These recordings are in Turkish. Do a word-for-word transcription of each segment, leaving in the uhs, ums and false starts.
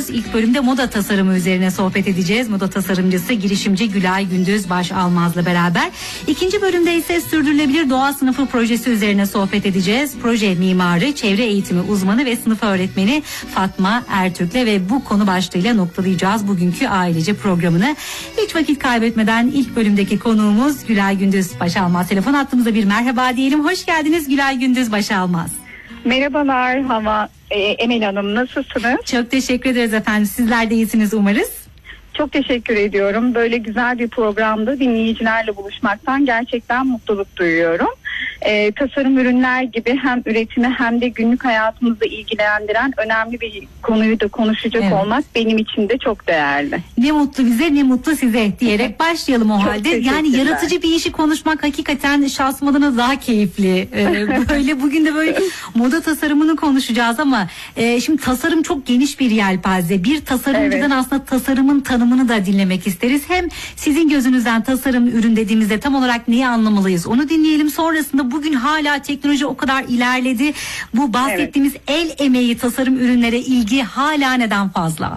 konuğumuz. İlk bölümde moda tasarımı üzerine sohbet edeceğiz. Moda tasarımcısı, girişimci Gülay Gündüz Başalmaz'la beraber. İkinci bölümde ise sürdürülebilir doğa sınıfı projesi üzerine sohbet edeceğiz. Proje mimarı, çevre eğitimi uzmanı ve sınıf öğretmeni Fatma Ertürk'le ve bu konu başlığıyla noktalayacağız bugünkü ailece programını. Hiç vakit kaybetmeden ilk bölümdeki konuğumuz Gülay Gündüz Başalmaz. Telefon hattımıza bir merhaba diyelim. Hoş geldiniz Gülay Gündüz Başalmaz. Merhabalar Hava, e, Emel Hanım, nasılsınız? Çok teşekkür ederiz efendim. Sizler de iyisiniz umarız. Çok teşekkür ediyorum. Böyle güzel bir programda dinleyicilerle buluşmaktan gerçekten mutluluk duyuyorum. Ee, tasarım ürünler gibi hem üretimi hem de günlük hayatımızı ilgilendiren önemli bir konuyu da konuşacak evet. olmak benim için de çok değerli. Ne mutlu bize, ne mutlu size diyerek başlayalım o çok halde. Yani yaratıcı bir işi konuşmak hakikaten şahsım adına daha keyifli. Ee, böyle bugün de böyle moda tasarımını konuşacağız ama e, şimdi tasarım çok geniş bir yelpaze. Bir tasarımcıdan evet. aslında tasarımın tanımını da dinlemek isteriz. Hem sizin gözünüzden tasarım ürün dediğimizde tam olarak neyi anlamalıyız onu dinleyelim. Sonrasında bugün hala teknoloji o kadar ilerledi. Bu bahsettiğimiz evet. el emeği tasarım ürünlere ilgi hala neden fazla?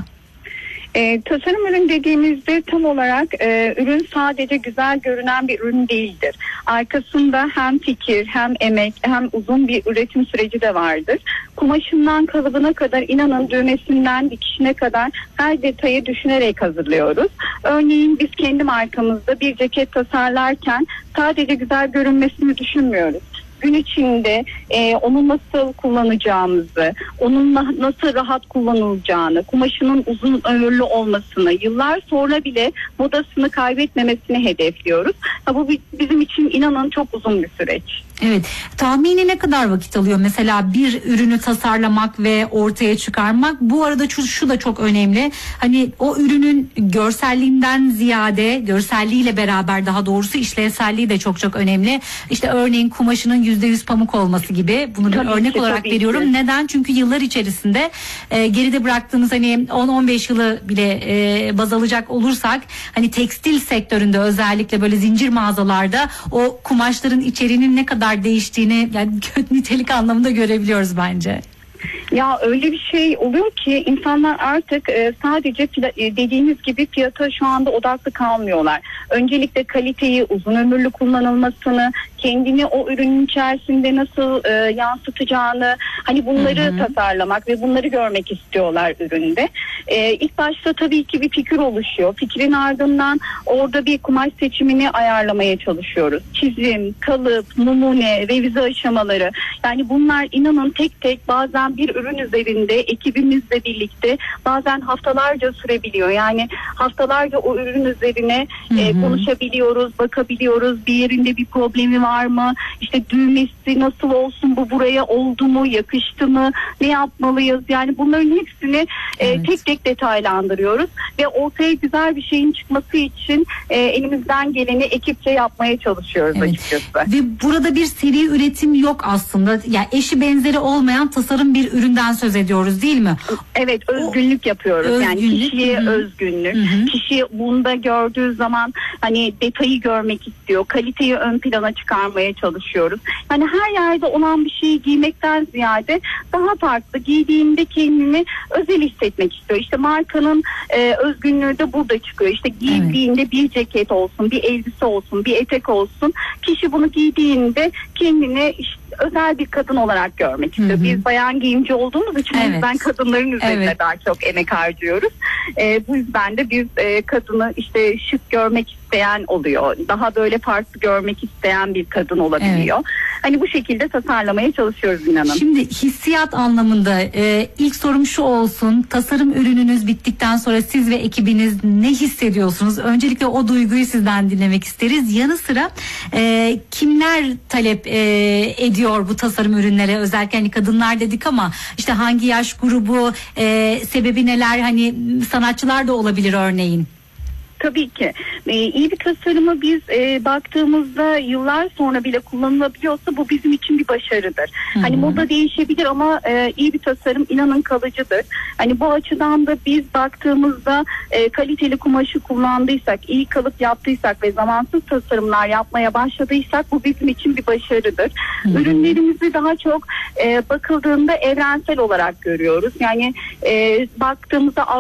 E, tasarım ürün dediğimizde tam olarak e, ürün sadece güzel görünen bir ürün değildir. Arkasında hem fikir, hem emek, hem uzun bir üretim süreci de vardır. Kumaşından kalıbına kadar, inanın düğmesinden dikişine kadar her detayı düşünerek hazırlıyoruz. Örneğin biz kendi markamızda bir ceket tasarlarken sadece güzel görünmesini düşünmüyoruz. Gün içinde e, onu nasıl kullanacağımızı, onunla nasıl rahat kullanılacağını, kumaşının uzun ömürlü olmasını, yıllar sonra bile modasını kaybetmemesini hedefliyoruz. Ha, bu bizim için inanın çok uzun bir süreç. Evet. Tahmini ne kadar vakit alıyor mesela bir ürünü tasarlamak ve ortaya çıkarmak? Bu arada şu, şu da çok önemli. Hani o ürünün görselliğinden ziyade, görselliğiyle beraber daha doğrusu işlevselliği de çok çok önemli. İşte örneğin kumaşının yüzde yüz pamuk olması gibi. Bunu bir örnek ki, olarak veriyorum. Ki. Neden? Çünkü yıllar içerisinde e, geride bıraktığımız hani on on beş yılı bile e, baz alacak olursak hani tekstil sektöründe özellikle böyle zincir mağazalarda o kumaşların içeriğinin ne kadar değiştiğini yani kötü nitelik anlamında görebiliyoruz bence. Ya öyle bir şey oluyor ki insanlar artık e, sadece fila, e, dediğiniz gibi fiyata şu anda odaklı kalmıyorlar. Öncelikle kaliteyi, uzun ömürlü kullanılmasını, kendini o ürünün içerisinde nasıl e, yansıtacağını, hani bunları hı hı. tasarlamak ve bunları görmek istiyorlar üründe. E, ilk başta tabii ki bir fikir oluşuyor. Fikrin ardından orada bir kumaş seçimini ayarlamaya çalışıyoruz. Çizim, kalıp, numune, revize aşamaları. Yani bunlar inanın tek tek bazen bir ürün üzerinde ekibimizle birlikte bazen haftalarca sürebiliyor. Yani haftalarca o ürün üzerine hı hı. E, konuşabiliyoruz, bakabiliyoruz. Bir yerinde bir problemi var mı? İşte düğmesi nasıl olsun? Bu buraya oldu mu? Yakıştı mı? Ne yapmalıyız? Yani bunların hepsini evet. e, tek tek detaylandırıyoruz ve ortaya güzel bir şeyin çıkması için e, elimizden geleni ekipçe yapmaya çalışıyoruz evet. açıkçası. Ve burada bir seri üretim yok aslında. Ya yani eşi benzeri olmayan tasarım bir üründen söz ediyoruz değil mi? Evet, özgünlük o, yapıyoruz. Özgünlük, yani kişiye hı-hı. özgünlük. Hı-hı. Kişi bunda gördüğü zaman hani detayı görmek istiyor. Kaliteyi ön plana çıkarmaya çalışıyoruz. Hani her yerde olan bir şeyi giymekten ziyade daha farklı giydiğinde kendini özel hissetmek istiyor. İşte markanın e, özgünlüğü de burada çıkıyor. İşte giydiğinde evet. bir ceket olsun, bir elbise olsun, bir etek olsun. Kişi bunu giydiğinde kendini işte özel bir kadın olarak görmek istiyor. Hı hı. Biz bayan giyimci olduğumuz için evet. ben kadınların üzerine evet. daha çok emek harcıyoruz. E, bu yüzden de biz e, kadını işte şık görmek isteyen oluyor. Daha böyle farklı görmek isteyen bir kadın olabiliyor. Evet. Hani bu şekilde tasarlamaya çalışıyoruz inanın. Şimdi hissiyat anlamında e, ilk sorum şu olsun. Tasarım ürününüz bittikten sonra siz ve ekibiniz ne hissediyorsunuz? Öncelikle o duyguyu sizden dinlemek isteriz. Yanı sıra e, kimler talep e, ediyor bu tasarım ürünlere? Özellikle hani kadınlar dedik ama işte hangi yaş grubu, e, sebebi neler? Hani sanatçılar da olabilir örneğin. Tabii ki. Ee, iyi bir tasarımı biz e, baktığımızda yıllar sonra bile kullanılabiliyorsa bu bizim için bir başarıdır. Hı-hı. Hani moda değişebilir ama e, iyi bir tasarım inanın kalıcıdır. Hani bu açıdan da biz baktığımızda e, kaliteli kumaşı kullandıysak, iyi kalıp yaptıysak ve zamansız tasarımlar yapmaya başladıysak bu bizim için bir başarıdır. Hı-hı. Ürünlerimizi daha çok e, bakıldığında evrensel olarak görüyoruz. Yani e, baktığımızda